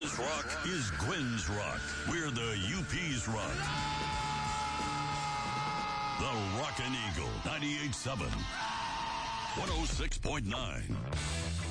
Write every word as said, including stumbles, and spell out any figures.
This rock is Gwen's rock. We're the U P's rock. The Rockin' Eagle, ninety-eight point seven, one oh six point nine.